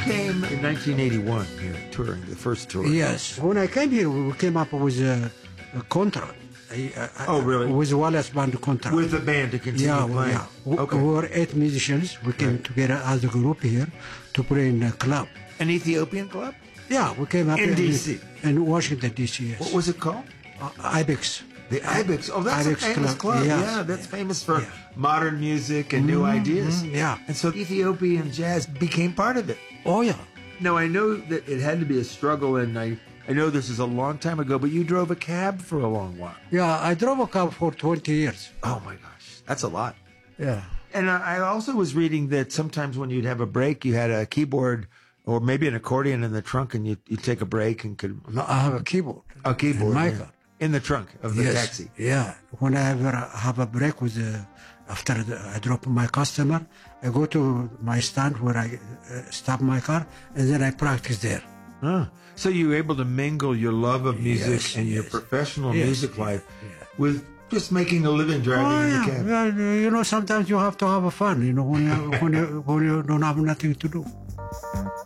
came in 1981 here, touring, the first tour. Yes. When I came here, we came up with a contract. Oh, really? With Wallace Band contract. With the band to continue playing? Yeah. Okay. We were 8 musicians. We came together as a group here to play in a club. An Ethiopian club? Yeah, we came up in D.C. In Washington, D.C., yes. What was it called? Ibex. The Ibex. Oh, that's Ibex a famous club. Yes. Yeah, that's famous for modern music and new ideas. Yeah. And so Ethiopian jazz became part of it. Oh, yeah. Now, I know that it had to be a struggle, and I know this is a long time ago, but you drove a cab for a long while. Yeah, I drove a cab for 20 years. Oh, my gosh. That's a lot. Yeah. And I also was reading that sometimes when you'd have a break, you had a keyboard or maybe an accordion in the trunk, and you'd take a break and could... No, I have a keyboard. A keyboard. In my car. In the trunk of the taxi. Yeah. When I ever have a break with after I drop my customer, I go to my stand where I stop my car, and then I practice there. So you were able to mingle your love of music and your professional music life with just making a living driving in the cab. Yeah, you know, sometimes you have to have fun, you know, when you don't have nothing to do.